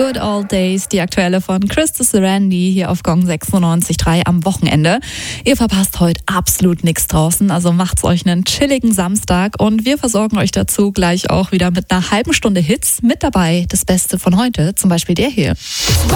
Good Old Days, die aktuelle von Christus Randy hier auf Gong 96.3 am Wochenende. Ihr verpasst heute absolut nichts draußen, also macht's euch einen chilligen Samstag und wir versorgen euch dazu gleich auch wieder mit einer halben Stunde Hits. Mit dabei das Beste von heute, zum Beispiel der hier.